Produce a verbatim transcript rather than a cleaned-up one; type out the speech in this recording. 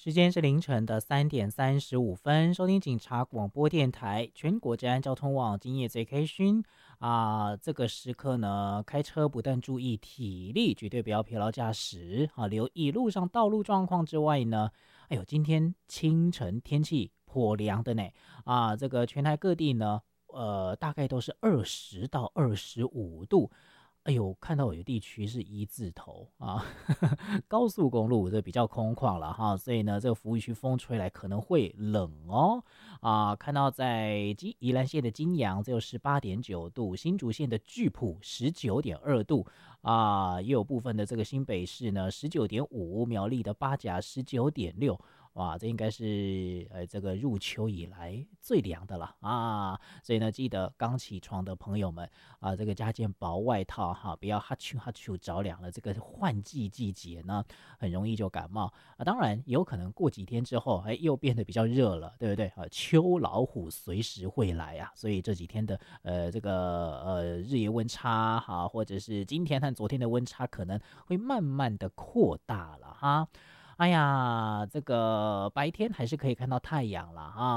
时间是凌晨的三点三十五分，收听警察广播电台全国治安交通网，今夜最开勋啊！这个时刻呢，开车不但注意体力，绝对不要疲劳驾驶啊！留意路上道路状况之外呢，哎呦，今天清晨天气颇凉的呢啊！这个全台各地呢，呃，大概都是二十到二十五度。哎呦，看到有地区是一字头啊，高速公路这比较空旷了哈，所以呢，这个服务区风吹来可能会冷哦啊。看到在金宜兰县的金阳只有十八点九度，新竹县的巨埔十九点二度啊，也有部分的这个新北市呢十九点五，苗栗的八甲十九点六。哇，这应该是呃这个入秋以来最凉的了啊！所以呢，记得刚起床的朋友们啊，这个加件薄外套哈，不要哈啾哈啾着凉了。这个换季季节呢，很容易就感冒啊。当然，有可能过几天之后，哎，又变得比较热了，对不对啊？秋老虎随时会来啊，所以这几天的呃这个呃日夜温差哈，或者是今天和昨天的温差可能会慢慢的扩大了哈。哎呀，这个白天还是可以看到太阳了哈。